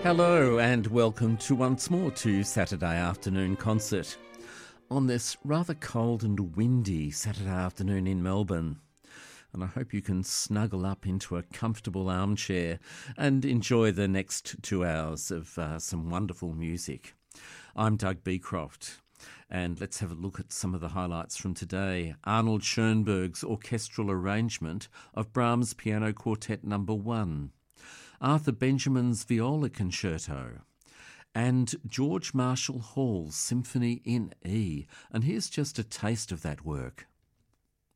Hello and welcome to once more to Saturday Afternoon Concert on this rather cold and windy Saturday afternoon in Melbourne. And I hope you can snuggle up into a comfortable armchair and enjoy the next 2 hours of some wonderful music. I'm Doug Beecroft, and let's have a look at some of the highlights from today. Arnold Schoenberg's orchestral arrangement of Brahms' Piano Quartet No. 1. Arthur Benjamin's Viola Concerto, and George Marshall Hall's Symphony in E. And here's just a taste of that work.